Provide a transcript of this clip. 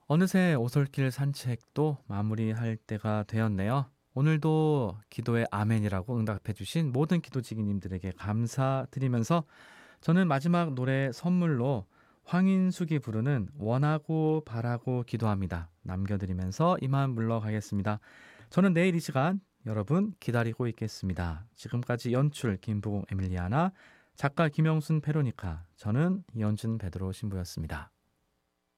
어느새 오솔길 산책도 마무리할 때가 되었네요. 오늘도 기도의 아멘이라고 응답해 주신 모든 기도지기님들에게 감사드리면서 저는 마지막 노래 선물로 황인숙이 부르는 원하고 바라고 기도합니다. 남겨드리면서 이만 물러가겠습니다. 저는 내일 이 시간 여러분 기다리고 있겠습니다. 지금까지 연출 김부공 에밀리아나, 작가 김영순 페로니카, 저는 이현준 베드로 신부였습니다.